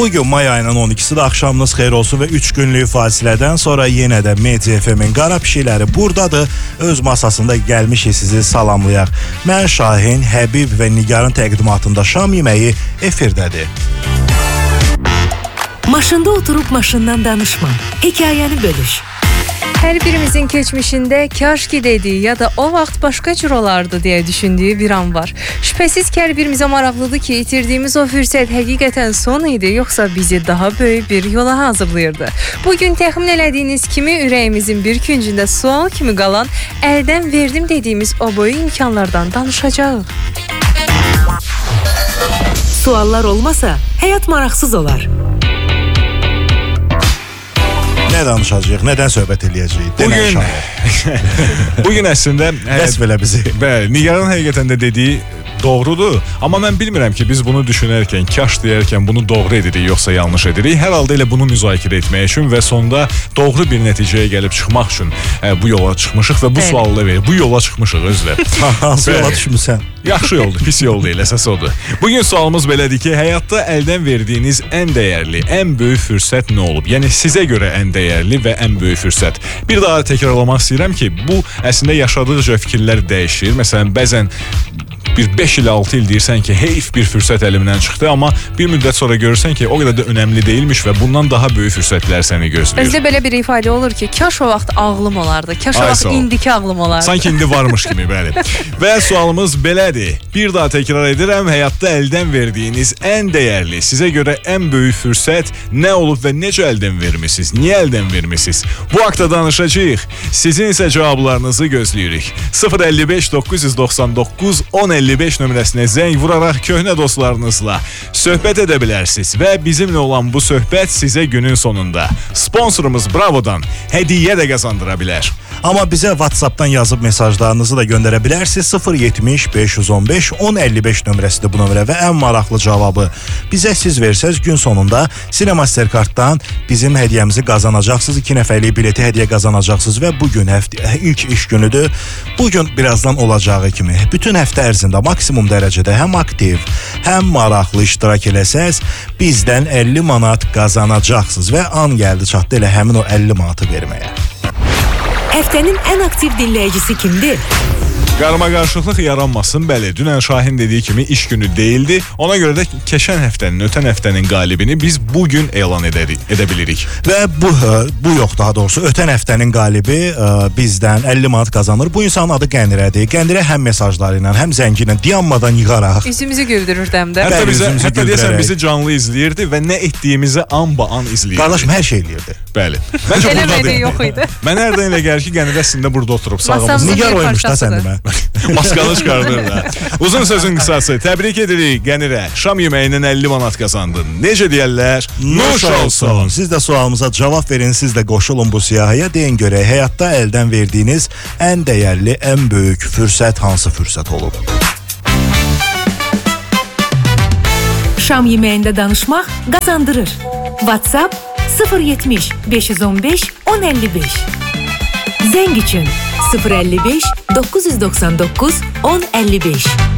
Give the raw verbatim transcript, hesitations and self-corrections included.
Bugün may ayının on ikisi axşamınız xeyir olsun və üç günlük fasilədən sonra yenə də Media F M-in qara pişikləri buradadır. Öz masasında gəlmişik sizi salamlayaq. Mən Şahin, Həbib və Nigarın təqdimatında şam yeməyi efirdədir. Maşında oturup maşından danışma. Hekayəni bölüş. Hər birimizin keçmişində kaş ki dediyi ya da o vaxt başqa cür olardı deyə düşündüyü bir an var. Şübhəsiz ki hər birimizə maraqlıdır ki, itirdiyimiz o fürsət həqiqətən son idi, yoxsa bizi daha böyük bir yola hazırlayırdı. Bugün təxmin elədiyiniz kimi ürəyimizin bir küncündə sual kimi qalan, əldən verdim dediyimiz o boyu imkanlardan danışacağıq. Suallar olmasa həyat maraqsız olar. Nə danışacağıq, nədən söhbət eləyəcəyik? Bugün, bugün əslində vəsf elə bizi. Bəli, Nigarın həqiqətən də dediyi doğrudur. Amma mən bilmirəm ki, biz bunu düşünərkən, kaş deyərkən bunu doğru edirik, yoxsa yanlış edirik. Hər halda elə bunu müzakirə etmək üçün və sonda doğru bir nəticəyə gəlib çıxmaq üçün ə, bu yola çıxmışıq və bu evet. sualı verir. Bu yola çıxmışıq özlə. Hansı yola düşmüsən? Yaxşı yoldur, pis yol deyil, əsas odur. Bugün sualımız belədir ki, həyatda əldən verdiyiniz ən dəyərli, ən böyük fürsət nə olub? Yəni sizə görə ən dəyərli və ən böyük fürsət. Bir daha təkrarlamaq istəyirəm ki, bu əslində yaşadıqca fikirlər dəyişir. Məsələn, bəzən bir beş il altı il deyirsən ki, heyf bir fürsət əlimdən çıxdı, amma bir müddət sonra görürsən ki, o qədər də önəmli deyilmiş və bundan daha böyük fürsətlər səni gözləyir. Özdə belə bir ifadə olur ki, kaş o vaxt ağlım olardı, kaş o vaxt indiki ağlım olardı. Sanki indi varmış kimi, bəli. Və sualımız belədir. Bir daha təkrar edirəm, həyatda əldən verdiyiniz ən dəyərli, sizə görə ən böyük fürsət nə olub və necə əldən vermisiniz, niyə əldən vermisiniz? Bu haqda danışacağıq. Sizin isə cavablarınızı gözləyirik. sıfır əlli beş doqquz yüz doxsan doqquz on əlli beş nömrəsinə zəng vuraraq köhnə dostlarınızla söhbət edə bilərsiniz və bizimlə olan bu söhbət sizə günün sonunda sponsorumuz Bravodan hədiyyə də qazandıra bilər. Amma bizə WhatsAppdan yazıb mesajlarınızı da göndərə bilərsiniz. sıfır yetmiş beş yüz on beş on əlli beş nömrəsidir bu nömrə və ən maraqlı cavabı bizə siz versəz gün sonunda Cinemastercarddan bizim hədiyyəmizi qazanacaqsınız. iki nəfərlik bileti hədiyyə qazanacaqsınız və bugün həftə ilk iş günüdür. Bugün birazdan olacağı kimi bütün həftə ərzində maksimum dərəcədə həm aktiv, həm maraqlı iştirak eləsəz, bizdən əlli manat qazanacaqsınız və an gəldi çatdı elə həmin o əlli manatı verməyə. Həftənin ən aktiv dinləyicisi kimdir? Qarmaqarışıqlıq yaranmasın, bəli, dünən Şahin dediyi kimi iş günü değildi. Ona görə də keçən həftənin, ötən həftənin qalibini biz bugün elan edərik, edə bilirik. Və bu, bu yox daha doğrusu, ötən həftənin qalibi ə, bizdən əlli manat qazanır. Bu insanın adı Qəndirədir. Qəndirə həm mesajları ilə, həm zəngi ilə dayanmadan yığaraq. Üzümüzü güldürür dəmdə. Hətta, bizə, hətta deyəsən bizi canlı izləyirdi və nə etdiyimizi an ba an izləyirdi. Qardaşım hər şey eləyirdi. Bəli. Məncə buradadır. Yox idi. Mən hərdən elə gəlir ki, Qəndirə əslində burada oturub sağımız. Nigar oymuş da səndimə. Maskanı çıxardır da. Uzun sözün qısası. Təbrik edirik Qənirə. Şam yeməyindən əlli manat qazandın. Necə deyərlər? Nuş olsun. Siz də sualımıza cavab verin. Siz də qoşulun bu siyahıya. Deyin görək, həyatda əldən verdiyiniz ən dəyərli, ən böyük fürsət hansı fürsət olub? Şam yeməyində danışmaq qazandırır. WhatsApp sıfır yetmiş beş yüz on beş on əlli beş. Zəng üçün sıfır əlli beş doqquz yüz doxsan doqquz on əlli beş.